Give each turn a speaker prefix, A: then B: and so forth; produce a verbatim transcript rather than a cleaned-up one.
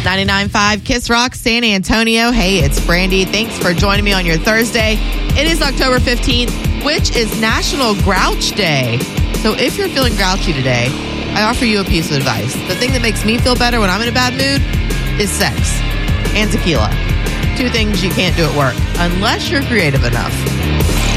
A: ninety-nine point five Kiss Rock, San Antonio. Hey, it's Brandy. Thanks for joining me on your Thursday. It is October fifteenth, which is National Grouch Day. So if you're feeling grouchy today, I offer you a piece of advice. The thing that makes me feel better when I'm in a bad mood is sex and tequila. Two things you can't do at work unless you're creative enough.